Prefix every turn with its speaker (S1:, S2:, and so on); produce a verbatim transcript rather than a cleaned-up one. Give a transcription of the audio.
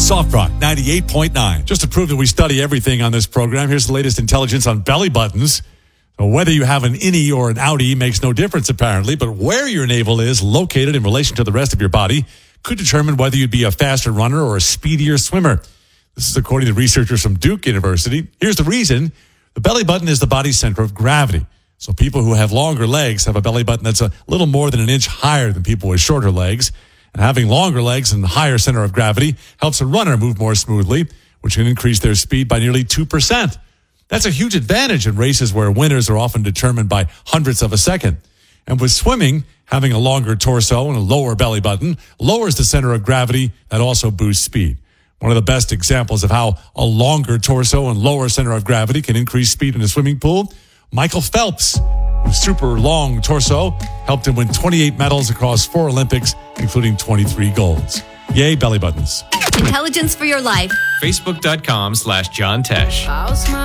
S1: Soft Rock ninety-eight point nine. Just to prove that we study everything on this program, here's the latest intelligence on belly buttons. So whether you have an innie or an outie makes no difference, apparently, but where your navel is located in relation to the rest of your body could determine whether you'd be a faster runner or a speedier swimmer. This is according to researchers from Duke University. Here's the reason. The belly button is the body's center of gravity. So people who have longer legs have a belly button that's a little more than an inch higher than people with shorter legs. And having longer legs and higher center of gravity helps a runner move more smoothly, which can increase their speed by nearly two percent. That's a huge advantage in races where winners are often determined by hundredths of a second. And with swimming, having a longer torso and a lower belly button lowers the center of gravity. That also boosts speed. One of the best examples of how a longer torso and lower center of gravity can increase speed in a swimming pool, Michael Phelps, whose super long torso helped him win twenty-eight medals across four Olympics, including twenty-three golds. Yay, belly buttons.
S2: Intelligence for your life.
S3: Facebook.com slash John Tesh.